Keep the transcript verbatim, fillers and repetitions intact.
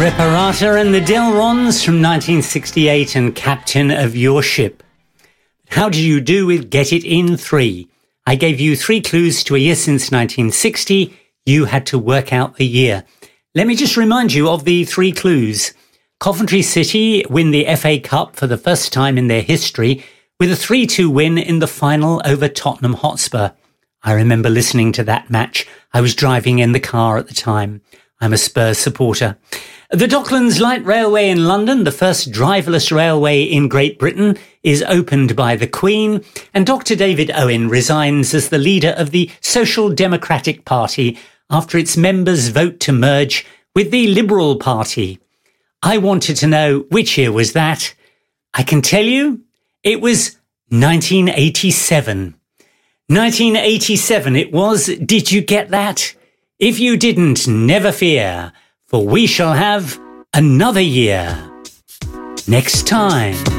Reparata and the Delrons from nineteen sixty-eight and Captain of Your Ship. How did you do with Get It In three? I gave you three clues to a year since nineteen sixty. You had to work out the year. Let me just remind you of the three clues. Coventry City win the F A Cup for the first time in their history with a three two win in the final over Tottenham Hotspur. I remember listening to that match. I was driving in the car at the time. I'm a Spurs supporter. The Docklands Light Railway in London, the first driverless railway in Great Britain, is opened by the Queen, and Doctor David Owen resigns as the leader of the Social Democratic Party after its members vote to merge with the Liberal Party. I wanted to know which year was that. I can tell you, it was nineteen eighty-seven. nineteen eighty-seven it was. Did you get that? If you didn't, never fear, for we shall have another year next time.